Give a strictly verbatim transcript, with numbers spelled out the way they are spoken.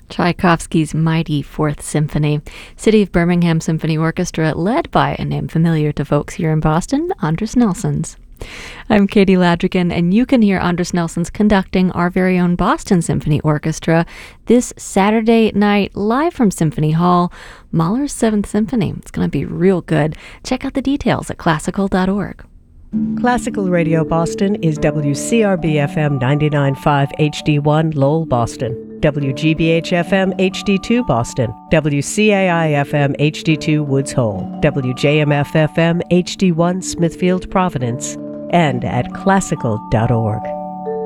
Tchaikovsky's mighty Fourth Symphony. City of Birmingham Symphony Orchestra, led by a name familiar to folks here in Boston, Andris Nelsons. I'm Katie Ladrigan, and you can hear Andris Nelsons conducting our very own Boston Symphony Orchestra this Saturday night live from Symphony Hall, Mahler's Seventh Symphony. It's going to be real good. Check out the details at classical dot org. Classical Radio Boston is W C R B F M ninety-nine point five H D one Lowell, Boston, W G B H F M H D two Boston, W C A I F M H D two Woods Hole, W J M F F M H D one Smithfield, Providence, and at classical dot org.